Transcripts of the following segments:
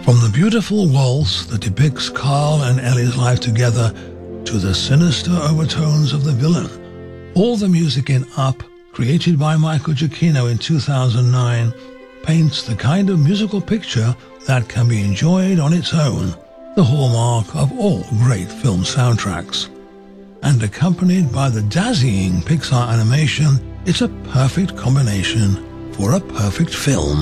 From the beautiful waltz that depicts Carl and Ellie's life together to the sinister overtones of the villain, all the music in Up, created by Michael Giacchino in 2009, paints the kind of musical picture that can be enjoyed on its own, the hallmark of all great film soundtracks. And accompanied by the dazzling Pixar animation, it's a perfect combination for a perfect film.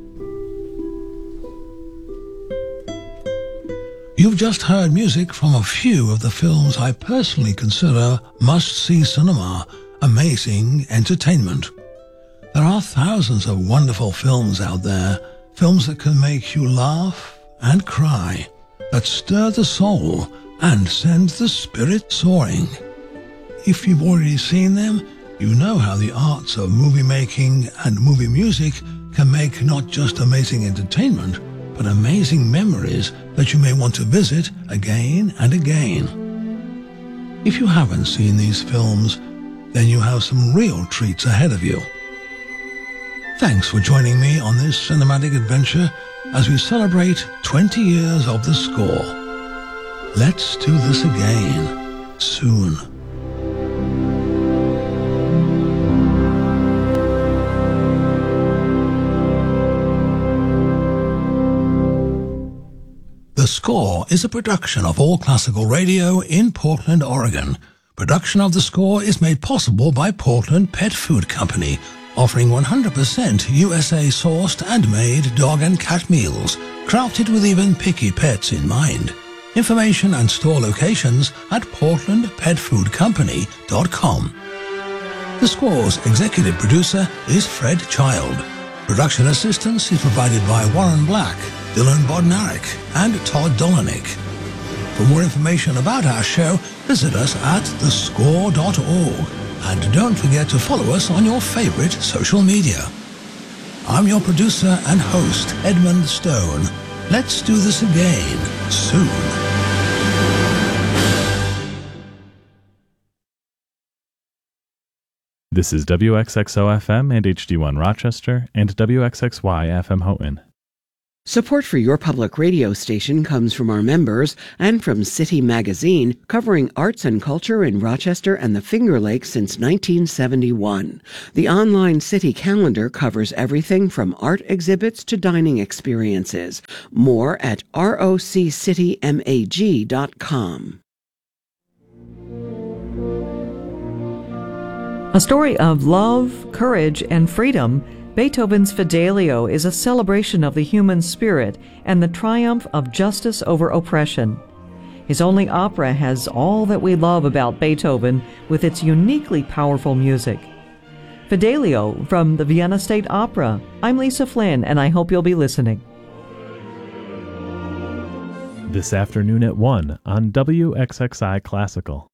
You've just heard music from a few of the films I personally consider must-see cinema, amazing entertainment. There are thousands of wonderful films out there, films that can make you laugh and cry, that stir the soul and send the spirit soaring. If you've already seen them, you know how the arts of movie making and movie music can make not just amazing entertainment, but amazing memories that you may want to visit again and again. If you haven't seen these films, then you have some real treats ahead of you. Thanks for joining me on this cinematic adventure as we celebrate 20 years of the score. Let's do this again, soon. The Score is a production of All Classical Radio in Portland, Oregon. Production of The Score is made possible by Portland Pet Food Company, offering 100% USA-sourced and made dog and cat meals, crafted with even picky pets in mind. Information and store locations at portlandpetfoodcompany.com. The Score's executive producer is Fred Child. Production assistance is provided by Warren Black, Dylan Bodnarik, and Todd Dolanik. For more information about our show, visit us at thescore.org. And don't forget to follow us on your favorite social media. I'm your producer and host, Edmund Stone. Let's do this again, soon. This is WXXO-FM and HD1 Rochester and WXXY-FM Houghton. Support for your public radio station comes from our members and from City Magazine, covering arts and culture in Rochester and the Finger Lakes since 1971. The online City calendar covers everything from art exhibits to dining experiences. More at roccitymag.com. A story of love, courage, and freedom, Beethoven's Fidelio is a celebration of the human spirit and the triumph of justice over oppression. His only opera has all that we love about Beethoven with its uniquely powerful music. Fidelio from the Vienna State Opera. I'm Lisa Flynn, and I hope you'll be listening. This afternoon at 1 on WXXI Classical.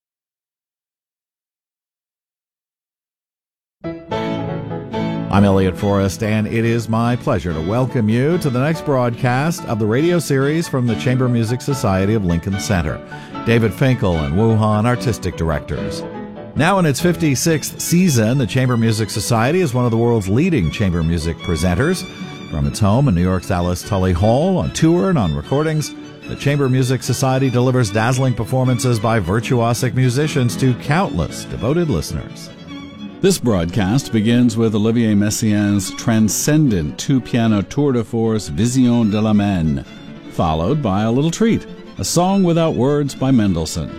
I'm Elliot Forrest, and it is my pleasure to welcome you to the next broadcast of the radio series from the Chamber Music Society of Lincoln Center. David Finkel and Wu Han, artistic directors. Now in its 56th season, the Chamber Music Society is one of the world's leading chamber music presenters. From its home in New York's Alice Tully Hall, on tour and on recordings, the Chamber Music Society delivers dazzling performances by virtuosic musicians to countless devoted listeners. This broadcast begins with Olivier Messiaen's transcendent two-piano tour de force Vision de la Main, followed by a little treat, a song without words by Mendelssohn.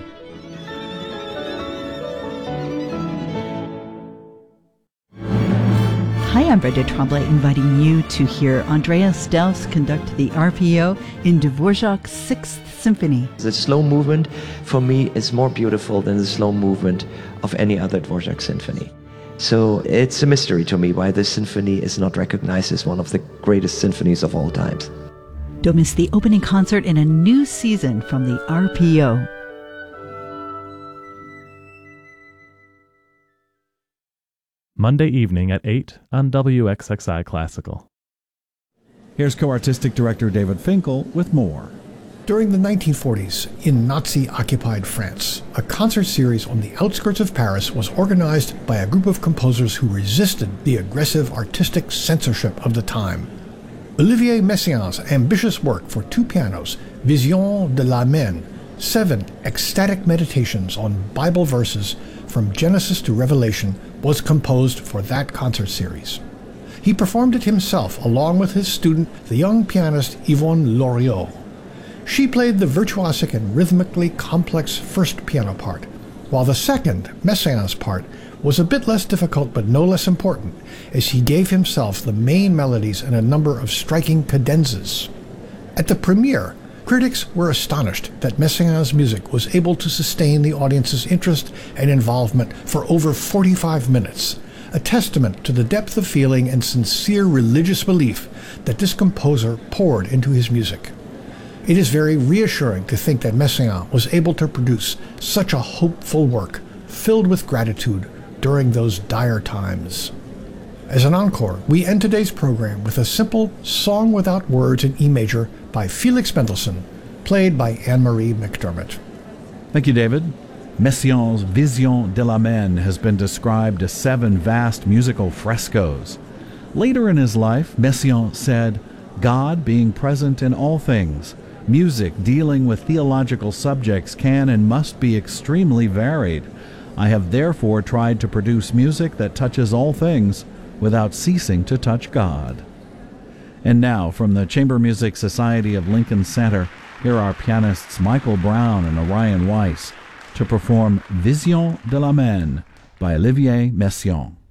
Hi, I'm Brenda Tremblay, inviting you to hear Andreas Strauss conduct the RPO in Dvorak's Sixth Symphony. The slow movement, for me, is more beautiful than the slow movement of any other Dvorak symphony. So it's a mystery to me why this symphony is not recognized as one of the greatest symphonies of all times. Don't miss the opening concert in a new season from the RPO. Monday evening at 8 on WXXI Classical. Here's co-artistic director David Finkel with more. During the 1940s, in Nazi-occupied France, a concert series on the outskirts of Paris was organized by a group of composers who resisted the aggressive artistic censorship of the time. Olivier Messiaen's ambitious work for two pianos, Vision de l'Amen, 7 ecstatic meditations on Bible verses from Genesis to Revelation, was composed for that concert series. He performed it himself along with his student, the young pianist Yvonne Loriot. She played the virtuosic and rhythmically complex first piano part, while the second, Messiaen's part, was a bit less difficult but no less important, as he gave himself the main melodies and a number of striking cadenzas. At the premiere, critics were astonished that Messiaen's music was able to sustain the audience's interest and involvement for over 45 minutes, a testament to the depth of feeling and sincere religious belief that this composer poured into his music. It is very reassuring to think that Messiaen was able to produce such a hopeful work, filled with gratitude during those dire times. As an encore, we end today's program with a simple Song Without Words in E major by Felix Mendelssohn, played by Anne-Marie McDermott. Thank you, David. Messiaen's Vision de l'Amen has been described as 7 vast musical frescoes. Later in his life, Messiaen said, "God being present in all things, music dealing with theological subjects can and must be extremely varied. I have therefore tried to produce music that touches all things without ceasing to touch God." And now, from the Chamber Music Society of Lincoln Center, here are pianists Michael Brown and Orion Weiss to perform Vision de l'Amen by Olivier Messiaen.